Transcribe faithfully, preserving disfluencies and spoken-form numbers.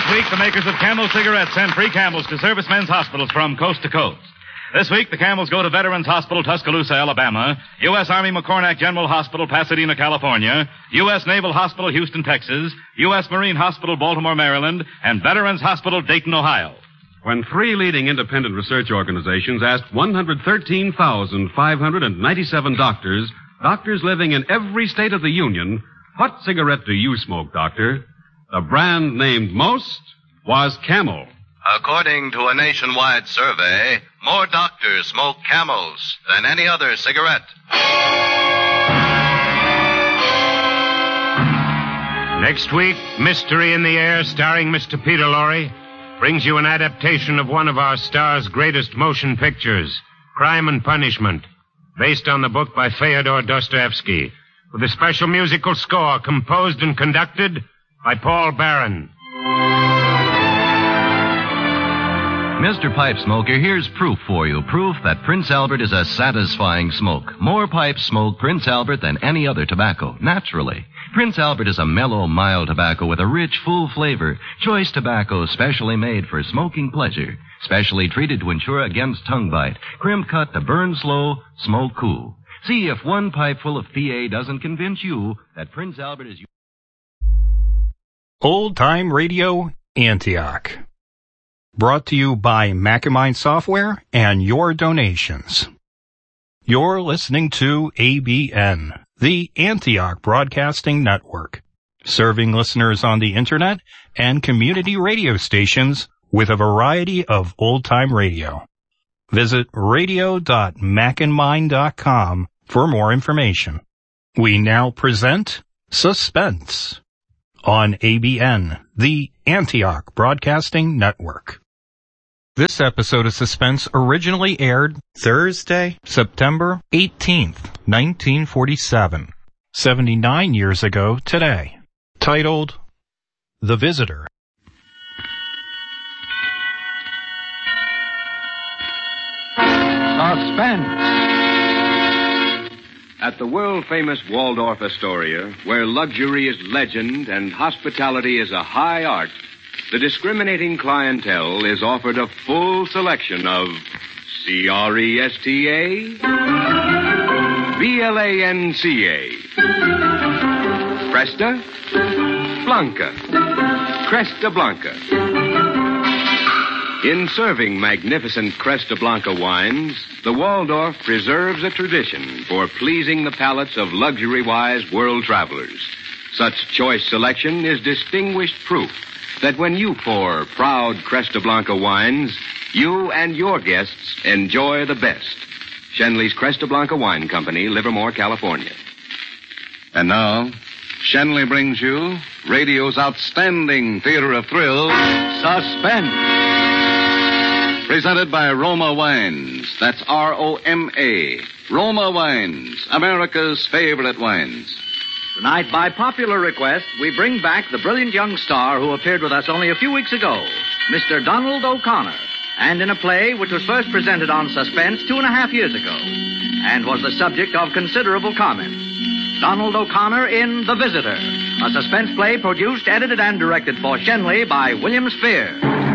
week, the makers of Camel cigarettes send free Camels to servicemen's hospitals from coast to coast. This week, the Camels go to Veterans Hospital, Tuscaloosa, Alabama, U S Army McCornack General Hospital, Pasadena, California, U S Naval Hospital, Houston, Texas, U S Marine Hospital, Baltimore, Maryland, and Veterans Hospital, Dayton, Ohio. When three leading independent research organizations asked one hundred thirteen thousand five hundred ninety-seven doctors, doctors living in every state of the Union, what cigarette do you smoke, doctor? The brand named most was Camel. According to a nationwide survey, more doctors smoke Camels than any other cigarette. Next week, Mystery in the Air, starring Mister Peter Lorre, brings you an adaptation of one of our star's greatest motion pictures, Crime and Punishment, based on the book by Fyodor Dostoevsky, with a special musical score composed and conducted by Paul Barron. Mister Pipe Smoker, here's proof for you. Proof that Prince Albert is a satisfying smoke. More pipes smoke Prince Albert than any other tobacco, naturally. Prince Albert is a mellow, mild tobacco with a rich, full flavor. Choice tobacco specially made for smoking pleasure. Specially treated to ensure against tongue bite. Crimp cut to burn slow, smoke cool. See if one pipe full of P A doesn't convince you that Prince Albert is... Old Time Radio, Antioch. Brought to you by Macamine Software and your donations. You're listening to A B N, the Antioch Broadcasting Network, serving listeners on the Internet and community radio stations with a variety of old-time radio. Visit radio dot macandmine dot com for more information. We now present Suspense on A B N, the Antioch Broadcasting Network. This episode of Suspense originally aired Thursday, September eighteenth, nineteen forty-seven, seventy-nine years ago today, titled The Visitor. Suspense. At the world-famous Waldorf Astoria, where luxury is legend and hospitality is a high art, the discriminating clientele is offered a full selection of C R E S T A, B L A N C A, Cresta, Blanca, Cresta Blanca. In serving magnificent Cresta Blanca wines, the Waldorf preserves a tradition for pleasing the palates of luxury-wise world travelers. Such choice selection is distinguished proof that when you pour proud Cresta Blanca wines, you and your guests enjoy the best. Shenley's Cresta Blanca Wine Company, Livermore, California. And now, Shenley brings you radio's outstanding theater of thrills, Suspense. Presented by Roma Wines. That's R O M A. Roma Wines, America's favorite wines. Tonight, by popular request, we bring back the brilliant young star who appeared with us only a few weeks ago, Mister Donald O'Connor, and in a play which was first presented on Suspense two and a half years ago, and was the subject of considerable comment. Donald O'Connor in The Visitor, a suspense play produced, edited, and directed for Shenley by William Spear.